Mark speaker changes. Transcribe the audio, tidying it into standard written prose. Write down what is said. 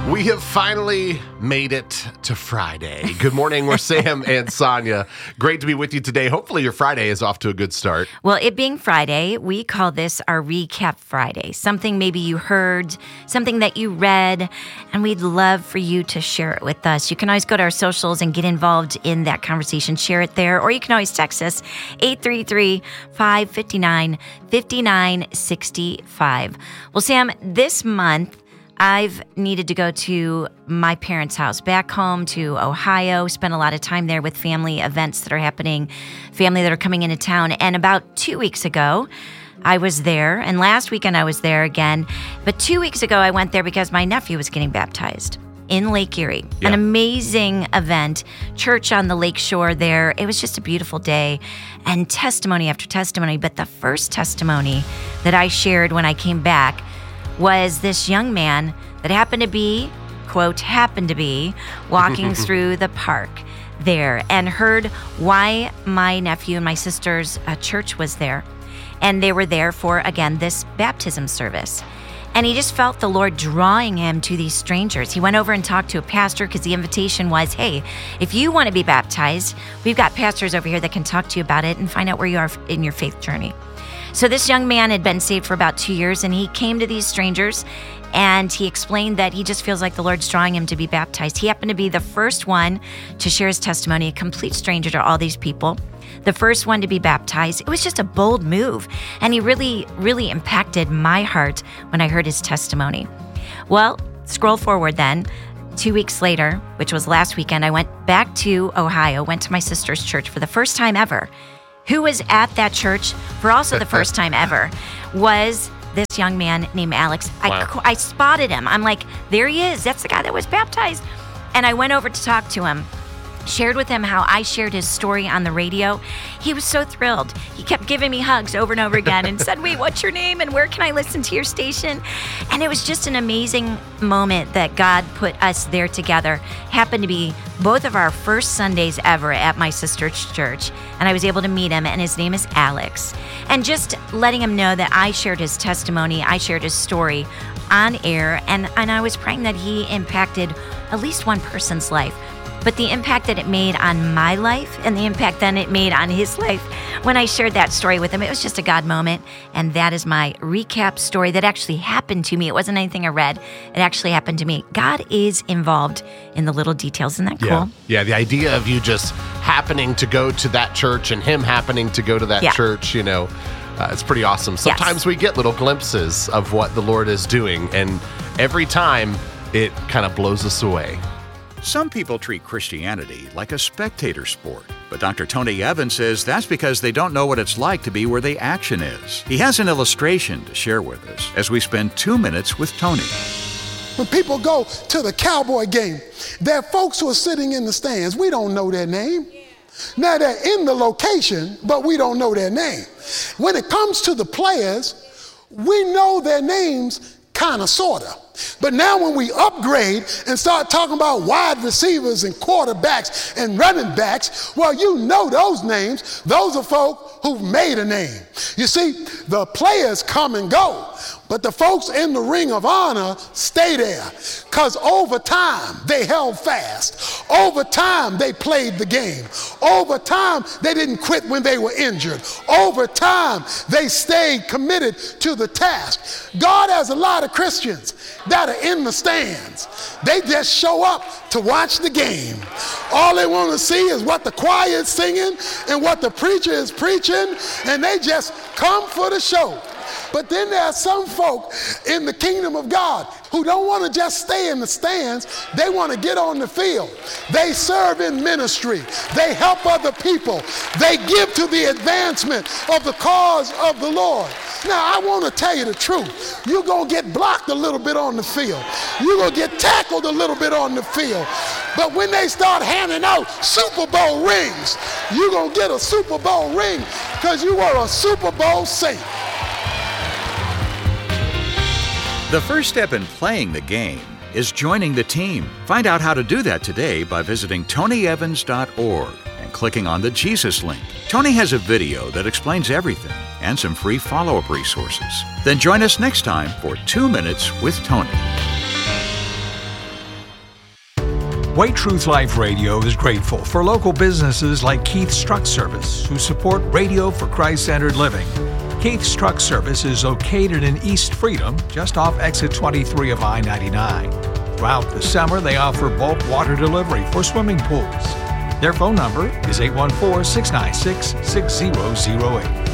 Speaker 1: We have finally made it to Friday. Good morning, we're Sam and Sonia. Great to be with you today. Hopefully your Friday is off to a good start.
Speaker 2: Well, it being Friday, we call this our Recap Friday. Something maybe you heard, something that you read, and we'd love for you to share it with us. You can always go to our socials and get involved in that conversation, share it there, or you can always text us 833-559-5965. Well, Sam, this month, I've needed to go to my parents' house, back home to Ohio, spend a lot of time there with family events that are happening, family that are coming into town. And about 2 weeks ago, I was there, and last weekend I was there again. But 2 weeks ago, I went there because my nephew was getting baptized in Lake Erie. Yeah. An amazing event, church on the lake shore there. It was just a beautiful day, and testimony after testimony. But the first testimony that I shared when I came back was this young man that happened to be, quote, walking through the park there and heard why my nephew and my sister's church was there. And they were there for, again, this baptism service. And he just felt the Lord drawing him to these strangers. He went over and talked to a pastor because the invitation was, hey, if you want to be baptized, we've got pastors over here that can talk to you about it and find out where you are in your faith journey. So this young man had been saved for about 2 years, and he came to these strangers, and he explained that he just feels like the Lord's drawing him to be baptized. He happened to be the first one to share his testimony, a complete stranger to all these people, the first one to be baptized. It was just a bold move, and he really, really impacted my heart when I heard his testimony. Well, scroll forward then. 2 weeks later, which was last weekend, I went back to Ohio, went to my sister's church for the first time ever. Who was at that church for also the first time ever was this young man named Alex.
Speaker 1: Wow.
Speaker 2: I spotted him. I'm like, there he is. That's the guy that was baptized. And I went over to talk to him, shared with him how I shared his story on the radio. He was so thrilled. He kept giving me hugs over and over again and said, wait, what's your name and where can I listen to your station? And it was just an amazing moment that God put us there together. Happened to be both of our first Sundays ever at my sister's church. And I was able to meet him, and his name is Alex. And just letting him know that I shared his testimony, I shared his story on air, and I was praying that he impacted at least one person's life. But the impact that it made on my life and the impact then it made on his life when I shared that story with him, it was just a God moment. And that is my recap story that actually happened to me. It wasn't anything I read. It actually happened to me. God is involved in the little details. Isn't that cool?
Speaker 1: Yeah, the idea of you just happening to go to that church and him happening to go to that church, it's pretty awesome. Sometimes we get little glimpses of what the Lord is doing, and every time it kind of blows us away.
Speaker 3: Some people treat Christianity like a spectator sport, but Dr. Tony Evans says that's because they don't know what it's like to be where the action is. He has an illustration to share with us as we spend 2 minutes with Tony.
Speaker 4: When people go to the Cowboy game, there are folks who are sitting in the stands. We don't know their name. Now they're in the location, but we don't know their name. When it comes to the players, we know their names kind of, sort of. But now when we upgrade and start talking about wide receivers and quarterbacks and running backs, well, you know those names. Those are folk who've made a name. You see, the players come and go, but the folks in the ring of honor stay there, because over time they held fast. Over time they played the game. Over time they didn't quit when they were injured. Over time they stayed committed to the task. God has a lot of Christians that are in the stands. They just show up to watch the game. All they want to see is what the choir is singing and what the preacher is preaching, and they just come for the show. But then there are some folk in the kingdom of God who don't want to just stay in the stands. They want to get on the field. They serve in ministry. They help other people. They give to the advancement of the cause of the Lord. Now, I want to tell you the truth. You're going to get blocked a little bit on the field. You're going to get tackled a little bit on the field. But when they start handing out Super Bowl rings, you're going to get a Super Bowl ring because you were a Super Bowl saint.
Speaker 3: The first step in playing the game is joining the team. Find out how to do that today by visiting tonyevans.org and clicking on the Jesus link. Tony has a video that explains everything and some free follow-up resources. Then join us next time for 2 Minutes with Tony.
Speaker 5: Way Truth Life Radio is grateful for local businesses like Keith's Truck Service, who support Radio for Christ-Centered Living. Keith's Truck Service is located in East Freedom, just off exit 23 of I-99. Throughout the summer, they offer bulk water delivery for swimming pools. Their phone number is 814-696-6008.